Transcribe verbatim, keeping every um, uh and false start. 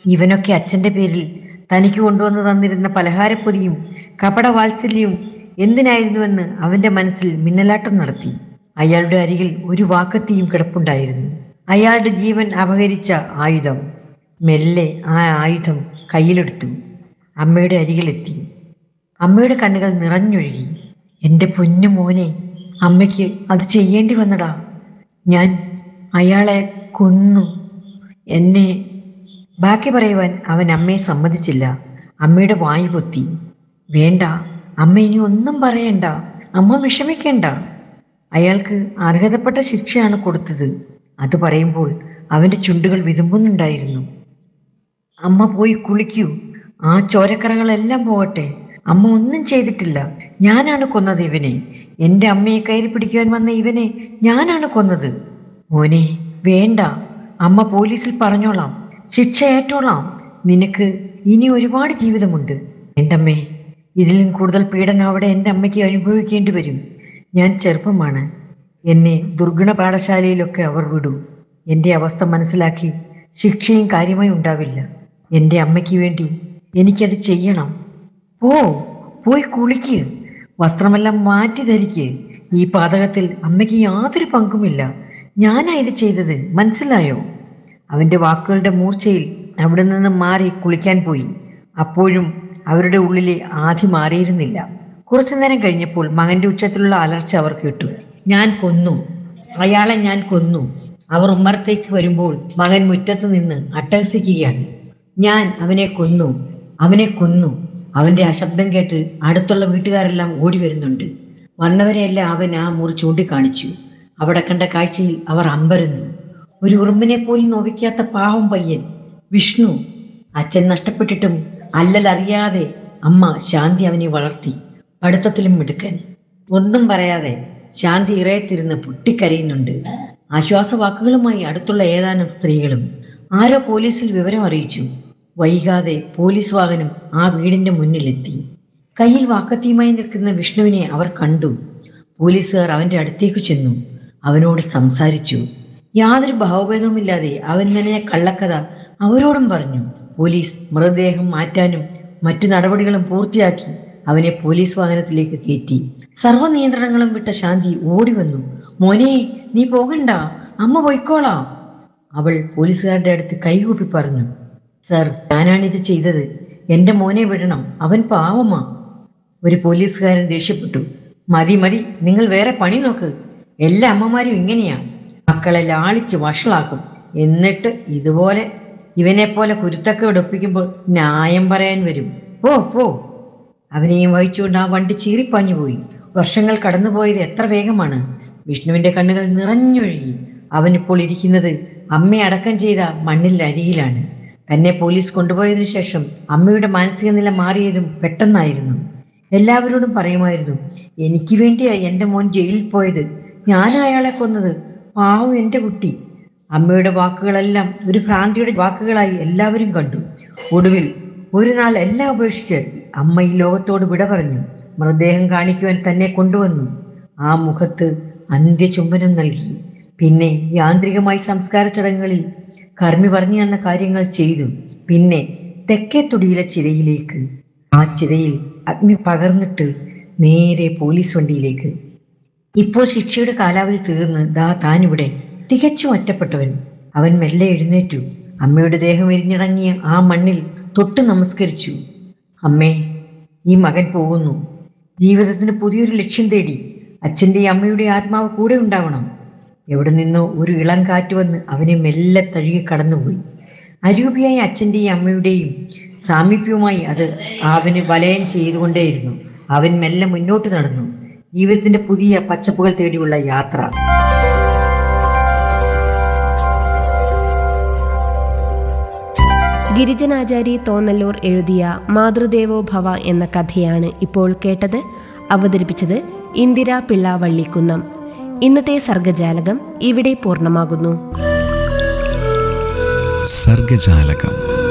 ഇവനൊക്കെ അച്ഛന്റെ പേരിൽ തനിക്ക് കൊണ്ടുവന്ന് തന്നിരുന്ന പലഹാരപ്പൊതിയും കപട വാത്സല്യവും എന്തിനായിരുന്നുവെന്ന് അവന്റെ മനസ്സിൽ മിന്നലാട്ടം നടത്തി. അയാളുടെ അരികിൽ ഒരു വാക്കത്തിയും കിടപ്പുണ്ടായിരുന്നു. അയാളുടെ ജീവൻ അപഹരിച്ച ആയുധം. മെല്ലെ ആ ആയുധം കയ്യിലെടുത്തു. അമ്മയുടെ അരികിലെത്തി. അമ്മയുടെ കണ്ണുകൾ നിറഞ്ഞൊഴുകി. എൻ്റെ പൊന്നു മോനെ, അമ്മയ്ക്ക് അത് ചെയ്യേണ്ടി വന്നടാ. ഞാൻ അയാളെ കൊന്നു. എന്നെ ബാക്കി പറയുവാൻ അവൻ അമ്മയെ സമ്മതിച്ചില്ല. അമ്മയുടെ വായു പൊത്തി. വേണ്ട അമ്മ, ഇനി ഒന്നും പറയണ്ട. അമ്മ വിഷമിക്കേണ്ട. അയാൾക്ക് അർഹതപ്പെട്ട ശിക്ഷയാണ് കൊടുത്തത്. അത് പറയുമ്പോൾ അവൻ്റെ ചുണ്ടുകൾ വിതുമ്പുന്നുണ്ടായിരുന്നു. അമ്മ പോയി കുളിക്കൂ. ആ ചോരക്കറകളെല്ലാം പോകട്ടെ. അമ്മ ഒന്നും ചെയ്തിട്ടില്ല. ഞാനാണ് കൊന്നത് ഇവനെ. എൻ്റെ അമ്മയെ കയറി പിടിക്കുവാൻ വന്ന ഇവനെ ഞാനാണ് കൊന്നത്. മോനെ വേണ്ട, അമ്മ പോലീസിൽ പറഞ്ഞോളാം, ശിക്ഷ ഏറ്റോളാം. നിനക്ക് ഇനി ഒരുപാട് ജീവിതമുണ്ട്. എൻ്റമ്മേ, ഇതിലും കൂടുതൽ പീഡനം അവിടെ എൻ്റെ അമ്മയ്ക്ക് അനുഭവിക്കേണ്ടി വരും. ഞാൻ ചെറുപ്പമാണ്. എന്നെ ദുർഗുണ പാഠശാലയിലൊക്കെ അവർ വിടൂ. എൻ്റെ അവസ്ഥ മനസ്സിലാക്കി ശിക്ഷയും കാര്യമായി ഉണ്ടാവില്ല. എൻ്റെ അമ്മയ്ക്ക് വേണ്ടി എനിക്കത് ചെയ്യണം. പോ, പോയി കുളിക്ക്. വസ്ത്രമെല്ലാം മാറ്റി ധരിക്ക്. ഈ പാതകത്തിൽ അമ്മയ്ക്ക് യാതൊരു പങ്കുമില്ല. ഞാനാ ഇത് ചെയ്തത്, മനസ്സിലായോ? അവൻ്റെ വാക്കുകളുടെ മൂർച്ചയിൽ അവിടെ നിന്ന് മാറി കുളിക്കാൻ പോയി. അപ്പോഴും അവരുടെ ഉള്ളിലെ ആധി മാറിയിരുന്നില്ല. കുറച്ചു നേരം കഴിഞ്ഞപ്പോൾ മകന്റെ ഉച്ചത്തിലുള്ള അലർച്ച അവർ കേട്ടു. ഞാൻ കൊന്നു, അയാളെ ഞാൻ കൊന്നു. അവർ ഉമ്മറത്തേക്ക് വരുമ്പോൾ മകൻ മുറ്റത്ത് നിന്ന് അട്ടഹസിക്കുകയാണ്. ഞാൻ അവനെ കൊന്നു, അവനെ കൊന്നു. അവന്റെ ആ ശബ്ദം കേട്ട് അടുത്തുള്ള വീട്ടുകാരെല്ലാം ഓടി വരുന്നുണ്ട്. വന്നവരെയെല്ലാം അവൻ ആ മുറി ചൂണ്ടിക്കാണിച്ചു. അവിടെ കണ്ട കാഴ്ചയിൽ അവർ അമ്പരന്നു. ഒരു ഉറുമ്പിനെ പോലും നോവിക്കാത്ത പാവം പയ്യൻ വിഷ്ണു. അച്ഛൻ നഷ്ടപ്പെട്ടിട്ടും അല്ലലറിയാതെ അമ്മ ശാന്തി അവനെ വളർത്തി. പഠിത്തത്തിലും മിടുക്കൻ. ഒന്നും പറയാതെ ശാന്തി ഇറയത്തിരുന്ന് പൊട്ടിക്കരയുന്നുണ്ട്. ആശ്വാസവാക്കുകളുമായി അടുത്തുള്ള ഏതാനും സ്ത്രീകളും. ആരോ പോലീസിൽ വിവരം അറിയിച്ചു. വൈകാതെ പോലീസ് വാഹനം ആ വീടിന്റെ മുന്നിലെത്തി. കയ്യിൽ വാക്കത്തിയുമായി നിൽക്കുന്ന വിഷ്ണുവിനെ അവർ കണ്ടു. പോലീസുകാർ അവന്റെ അടുത്തേക്ക് ചെന്നു. അവനോട് സംസാരിച്ചു. യാതൊരു ഭാവഭേദവുമില്ലാതെ അവൻ നനഞ്ഞ കള്ളക്കഥ അവരോടും പറഞ്ഞു. പോലീസ് മൃതദേഹം മാറ്റാനും മറ്റു നടപടികളും പൂർത്തിയാക്കി അവനെ പോലീസ് വാഹനത്തിലേക്ക് കയറ്റി. സർവ്വ നിയന്ത്രണങ്ങളും വിട്ട ശാന്തി ഓടി വന്നു. മോനെ, നീ പോകണ്ട, അമ്മ പോയിക്കോളാം. അവൾ പോലീസുകാരുടെ അടുത്ത് കൈകൂപ്പി പറഞ്ഞു. സർ, ഞാനാണിത് ചെയ്തത്. എൻ്റെ മോനെ വിടണം, അവൻ പാവമാ. ഒരു പോലീസുകാരൻ ദേഷ്യപ്പെട്ടു. മതി മതി, നിങ്ങൾ വേറെ പണി നോക്ക്. എല്ലാ അമ്മമാരും ഇങ്ങനെയാ. മക്കളെ ലാളിച്ച് വഷളാക്കും. എന്നിട്ട് ഇതുപോലെ ഇവനെ പോലെ കുരുത്തക്കേട് ഒപ്പിക്കുമ്പോൾ ന്യായം പറയാൻ വരും. പോ പോ. അവനെയും വഹിച്ചുകൊണ്ട് ആ വണ്ടി ചീറിപ്പാഞ്ഞു പോയി. വർഷങ്ങൾ കടന്നുപോയത് എത്ര വേഗമാണ്. വിഷ്ണുവിന്റെ കണ്ണുകൾ നിറഞ്ഞൊഴുകി. അവനിപ്പോൾ ഇരിക്കുന്നത് അമ്മയെ അടക്കം ചെയ്ത മണ്ണിൽ അരിയിലാണ്. തന്നെ പോലീസ് കൊണ്ടുപോയതിനു ശേഷം അമ്മയുടെ മാനസിക നില മാറിയതും പെട്ടെന്നായിരുന്നു. എല്ലാവരോടും പറയുമായിരുന്നു, എനിക്ക് വേണ്ടിയാ എൻ്റെ മോൻ ജയിലിൽ പോയത്. ഞാനാ അയാളെ കൊന്നത്. പാവം എൻ്റെ കുട്ടി. അമ്മയുടെ വാക്കുകളെല്ലാം ഒരു ഭ്രാന്തിയുടെ വാക്കുകളായി എല്ലാവരും കണ്ടു. ഒടുവിൽ ഒരു നാൾ എല്ലാം ഉപേക്ഷിച്ച് അമ്മ ഈ ലോകത്തോട് വിട പറഞ്ഞു. മൃതദേഹം കാണിക്കുവാൻ തന്നെ കൊണ്ടുവന്നു. ആ മുഖത്ത് അന്ത്യചുംബനം നൽകി. പിന്നെ യാന്ത്രികമായി സംസ്കാര ചടങ്ങുകളിൽ കർമ്മി പറഞ്ഞു തന്ന കാര്യങ്ങൾ ചെയ്തു. പിന്നെ തെക്കേ തൊടിയിലെ ചിതയിലേക്ക്. ആ ചിതയിൽ അഗ്നി പകർന്നിട്ട് നേരെ പോലീസ് വണ്ടിയിലേക്ക്. ഇപ്പോൾ ശിക്ഷയുടെ കാലാവധി തീർന്ന് ദാ താനിവിടെ, തികച്ചും ഒറ്റപ്പെട്ടവൻ. അവൻ മെല്ലെ എഴുന്നേറ്റു. അമ്മയുടെ ദേഹം എരിഞ്ഞിടങ്ങിയ ആ മണ്ണിൽ തൊട്ട് നമസ്കരിച്ചു. അമ്മേ, ഈ മകൻ പോകുന്നു. ജീവിതത്തിന് പുതിയൊരു ലക്ഷ്യം തേടി. അച്ഛൻ്റെയും അമ്മയുടെ ആത്മാവ് കൂടെ ഉണ്ടാവണം. എവിടെ നിന്നോ ഒരു ഇളം കാറ്റ് വന്ന് അവനെ മെല്ലെ തഴുകി കടന്നുപോയി. അരൂപിയായ അച്ഛൻ്റെയും അമ്മയുടെയും സാമീപ്യവുമായി അത് അവന് വലയം ചെയ്തുകൊണ്ടേയിരുന്നു. അവൻ മെല്ലെ മുന്നോട്ട് നടന്നു. ജീവിതത്തിന്റെ പുതിയ പച്ചപ്പുകൾ തേടിയുള്ള യാത്ര. ഗിരിജനാചാരി തോന്നല്ലൂർ എഴുതിയ മാതൃദേവോ ഭവ എന്ന കഥയാണ് ഇപ്പോൾ കേട്ടത്. അവതരിപ്പിച്ചത് ഇന്ദിര പിള്ള വള്ളിക്കുന്നം. ഇന്നത്തെ സർഗജാലകം ഇവിടെ പൂർണ്ണമാകുന്നു. സർഗജാലകം.